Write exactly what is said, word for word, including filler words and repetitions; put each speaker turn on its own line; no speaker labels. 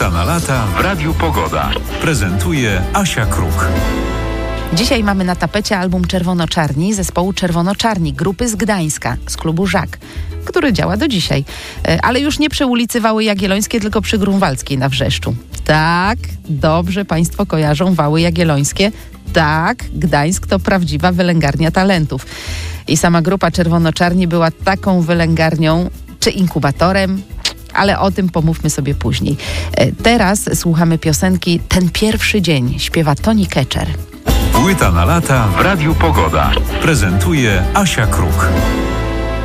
Płyta na lata w Radiu Pogoda. Prezentuje Asia Kruk.
Dzisiaj mamy na tapecie album Czerwono-Czarni zespołu Czerwono-Czarni, grupy z Gdańska, z klubu Żak, który działa do dzisiaj. Ale już nie przy ulicy Wały Jagiellońskie, tylko przy Grunwaldzkiej na Wrzeszczu. Tak, dobrze Państwo kojarzą Wały Jagiellońskie. Tak, Gdańsk to prawdziwa wylęgarnia talentów. I sama grupa Czerwono-Czarni była taką wylęgarnią, czy inkubatorem, ale o tym pomówmy sobie później. Teraz słuchamy piosenki Ten pierwszy dzień, śpiewa Toni Keczer.
Płyta na lata w Radiu Pogoda. Prezentuje Asia Kruk.